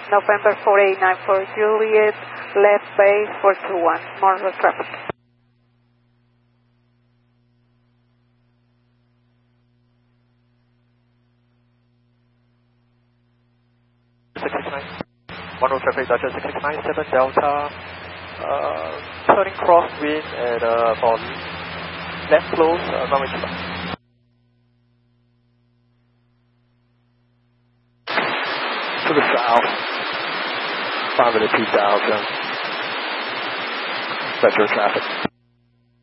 November 4894 Juliet, left base 421, more traffic. One road traffic, Dutch 6697 Delta, turning crosswind at about left close, runway 25. To the south, 5 minute 2000, metro traffic.